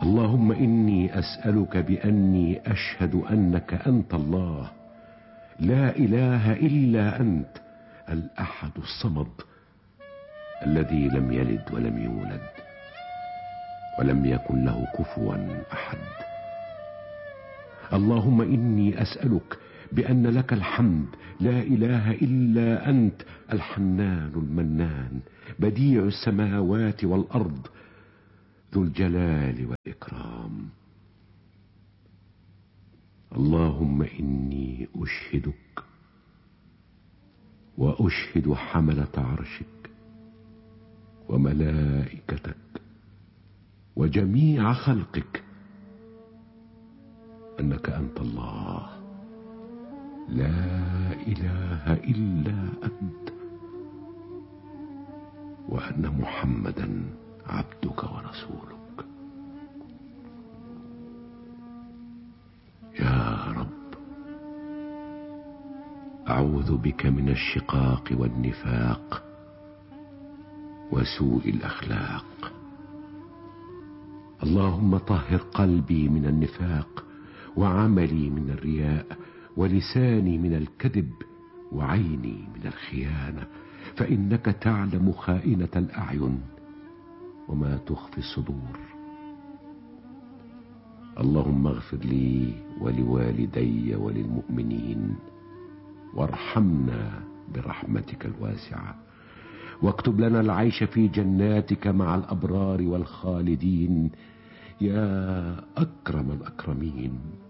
اللهم إني أسألك بأني أشهد أنك أنت الله، لا إله إلا أنت، الأحد الصمد، الذي لم يلد ولم يولد ولم يكن له كفوا أحد. اللهم إني أسألك بأن لك الحمد، لا إله إلا أنت، الحنان المنان، بديع السماوات والأرض، ذو الجلال والإكرام. اللهم إني أشهدك وأشهد حملة عرشك وملائكتك وجميع خلقك أنك أنت الله، لا إله إلا أنت، وأن محمدا عبدك ورسولك. يا رب، أعوذ بك من الشقاق والنفاق وسوء الأخلاق. اللهم طهر قلبي من النفاق، وعملي من الرياء، ولساني من الكذب، وعيني من الخيانة، فإنك تعلم خائنة الأعين وما تخفي الصدور. اللهم اغفر لي ولوالدي وللمؤمنين، وارحمنا برحمتك الواسعة، واكتب لنا العيش في جناتك مع الأبرار والخالدين يا أكرم الأكرمين.